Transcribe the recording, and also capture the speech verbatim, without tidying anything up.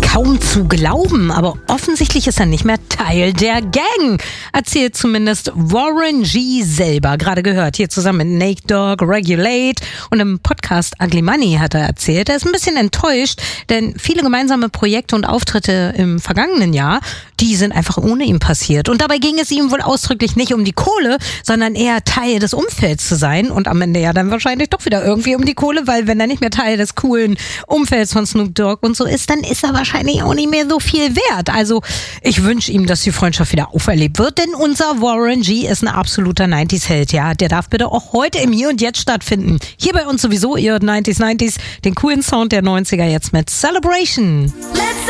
Kaum zu glauben, aber offensichtlich ist er nicht mehr Teil der Gang. Erzählt zumindest Warren G. selber. Gerade gehört, hier zusammen mit Nate Dogg, Regulate und im Podcast Ugly Money hat er erzählt. Er ist ein bisschen enttäuscht, denn viele gemeinsame Projekte und Auftritte im vergangenen Jahr, die sind einfach ohne ihn passiert. Und dabei ging es ihm wohl ausdrücklich nicht um die Kohle, sondern eher Teil des Umfelds zu sein und am Ende ja dann wahrscheinlich doch wieder irgendwie um die Kohle, weil wenn er nicht mehr Teil des coolen Umfelds von Snoop Dogg und so ist, dann ist er wahrscheinlich auch nicht mehr so viel wert. Also ich wünsche ihm, dass die Freundschaft wieder auferlebt wird, denn unser Warren G. ist ein absoluter neunziger-Held, ja. Der darf bitte auch heute im Hier und Jetzt stattfinden. Hier bei uns sowieso, ihr neunziger neunziger, den coolen Sound der neunziger jetzt mit Celebration. Let's